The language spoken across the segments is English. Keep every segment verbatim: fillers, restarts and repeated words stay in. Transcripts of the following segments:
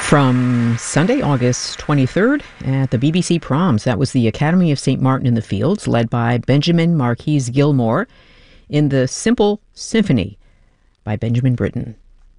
From Sunday, August twenty-third, at the B B C Proms, that was the Academy of Saint Martin in the Fields, led by Benjamin Marquis Gilmore, in the Simple Symphony by Benjamin Britten.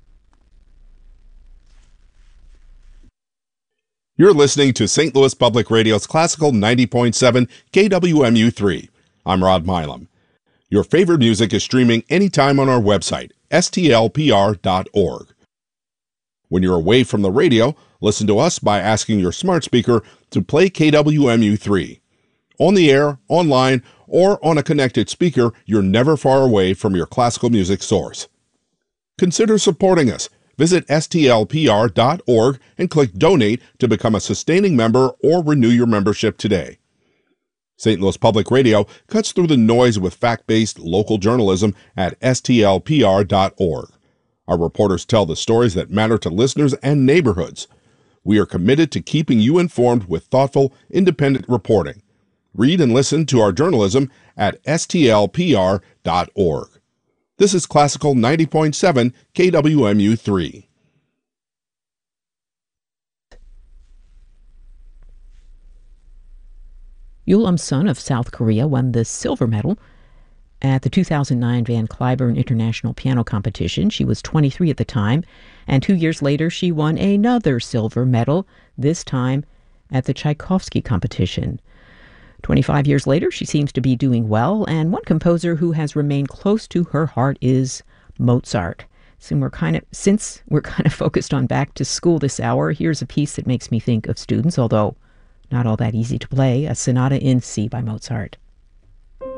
You're listening to Saint Louis Public Radio's Classical ninety point seven K W M U three. I'm Rod Milam. Your favorite music is streaming anytime on our website, S T L P R dot org. When you're away from the radio, listen to us by asking your smart speaker to play K W M U three. On the air, online, or on a connected speaker, you're never far away from your classical music source. Consider supporting us. Visit S T L P R dot org and click Donate to become a sustaining member or renew your membership today. Saint Louis Public Radio cuts through the noise with fact-based local journalism at S T L P R dot org. Our reporters tell the stories that matter to listeners and neighborhoods. We are committed to keeping you informed with thoughtful, independent reporting. Read and listen to our journalism at S T L P R dot org. This is Classical ninety point seven K W M U three. Yul Um-sun of South Korea won the silver medal at the two thousand nine Van Cliburn International Piano Competition. She was twenty-three at the time, and two years later she won another silver medal, this time at the Tchaikovsky competition. twenty-five years later, she seems to be doing well, and one composer who has remained close to her heart is Mozart. Since we're kind of, since we're kind of focused on back to school this hour, here's a piece that makes me think of students, although not all that easy to play, a Sonata in C by Mozart.